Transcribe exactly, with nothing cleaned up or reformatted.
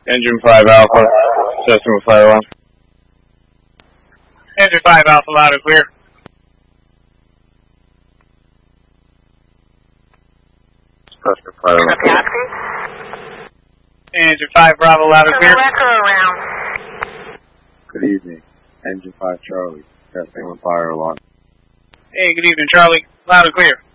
Engine five Alpha, Cessna fire alarm. Engine five Alpha, loud and clear. Cessna fire alarm. Engine five Bravo, loud and clear. Good evening. Engine five Charlie, testing on fire alarm. Hey, good evening, Charlie. Loud and clear.